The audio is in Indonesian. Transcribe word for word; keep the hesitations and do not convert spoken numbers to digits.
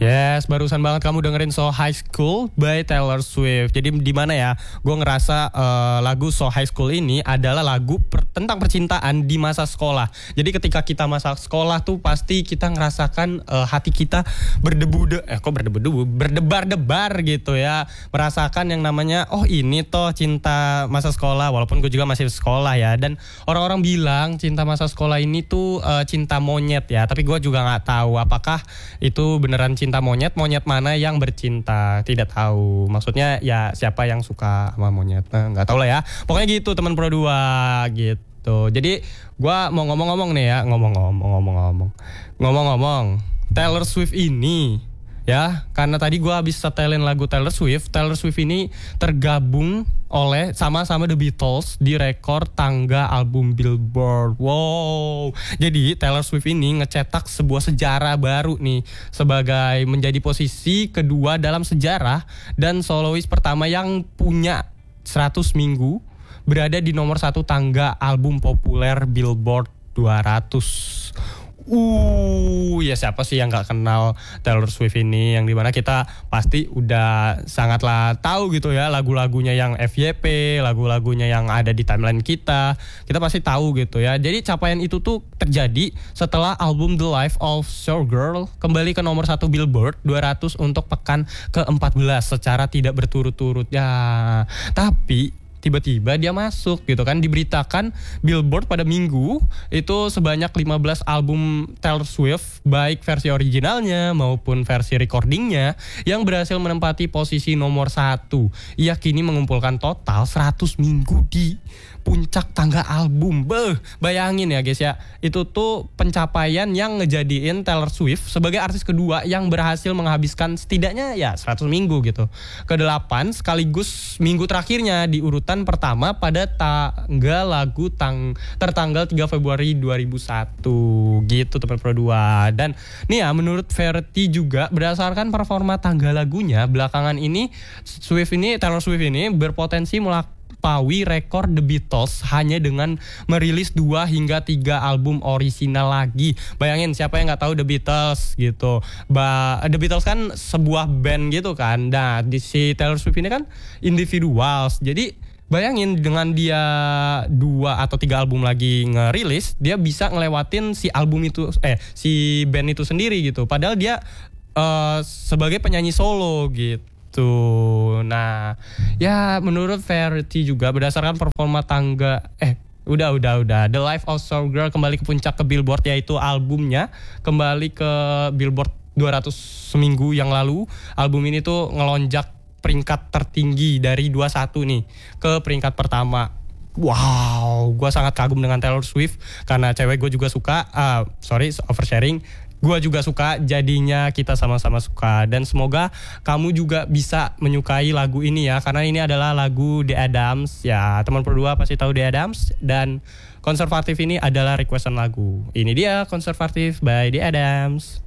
Yes, barusan banget kamu dengerin So High School by Taylor Swift. Jadi di mana ya? Gue ngerasa uh, lagu So High School ini adalah lagu per, tentang percintaan di masa sekolah. Jadi ketika kita masa sekolah tuh pasti kita ngerasakan uh, hati kita berdebu de, eh kok berdebu-debu, berdebar-debar gitu ya. Merasakan yang namanya oh ini toh cinta masa sekolah. Walaupun gue juga masih sekolah ya. Dan orang-orang bilang cinta masa sekolah ini tuh uh, cinta monyet ya. Tapi gue juga nggak tahu apakah itu beneran cinta cinta monyet, monyet mana yang bercinta, tidak tahu. Maksudnya ya siapa yang suka sama monyet, nah, nggak tahu lah ya. Pokoknya gitu teman Pro dua gitu. Jadi gue mau ngomong-ngomong nih ya, ngomong-ngomong, ngomong-ngomong, ngomong-ngomong. Taylor Swift ini ya, karena tadi gue habis setelin lagu Taylor Swift. Taylor Swift ini tergabung oleh sama-sama The Beatles di rekor tangga album Billboard. Wow. Jadi Taylor Swift ini ngecetak sebuah sejarah baru nih sebagai menjadi posisi kedua dalam sejarah dan solois pertama yang punya seratus minggu berada di nomor satu tangga album populer Billboard dua ratus. Uh, ya siapa sih yang gak kenal Taylor Swift ini, yang dimana kita pasti udah sangatlah tahu gitu ya lagu-lagunya yang F Y P, lagu-lagunya yang ada di timeline kita, kita pasti tahu gitu ya. Jadi capaian itu tuh terjadi setelah album The Life of Showgirl kembali ke nomor satu Billboard dua ratus untuk pekan ke empat belas secara tidak berturut-turut ya. Tapi tiba-tiba dia masuk gitu kan, diberitakan Billboard pada minggu itu sebanyak lima belas album Taylor Swift baik versi originalnya maupun versi recordingnya yang berhasil menempati posisi nomor satu. Ia kini mengumpulkan total seratus minggu di puncak tangga album. Beuh, bayangin ya guys ya, itu tuh pencapaian yang ngejadiin Taylor Swift sebagai artis kedua yang berhasil menghabiskan setidaknya ya seratus minggu gitu. Kedelapan sekaligus minggu terakhirnya di urutan pertama pada tanggal lagu tang tertanggal tiga Februari dua ribu satu gitu teman Pro dua. Dan nih ya menurut Variety juga berdasarkan performa tangga lagunya belakangan ini Swift ini Taylor Swift ini berpotensi melak pawi rekor The Beatles hanya dengan merilis dua hingga tiga album orisinal lagi. Bayangin siapa yang nggak tahu The Beatles gitu. Ba The Beatles kan sebuah band gitu kan. Nah di si Taylor Swift ini kan individual. Jadi bayangin dengan dia dua atau tiga album lagi ngerilis, dia bisa ngelewatin si album itu eh si band itu sendiri gitu. Padahal dia uh, sebagai penyanyi solo gitu. Tuh, nah, ya menurut Variety juga berdasarkan performa tangga, eh udah udah udah, The Life of Showgirl kembali ke puncak ke Billboard yaitu albumnya kembali ke Billboard dua ratus seminggu yang lalu. Album ini tuh ngelonjak peringkat tertinggi dari dua puluh satu nih ke peringkat pertama. Wow, gue sangat kagum dengan Taylor Swift karena cewek gue juga suka. Uh, sorry, oversharing. Gue juga suka, jadinya kita sama-sama suka. Dan semoga kamu juga bisa menyukai lagu ini ya, karena ini adalah lagu The Adams. Ya, teman Pro dua pasti tahu The Adams. Dan Konservatif ini adalah requestan lagu. Ini dia Konservatif by The Adams.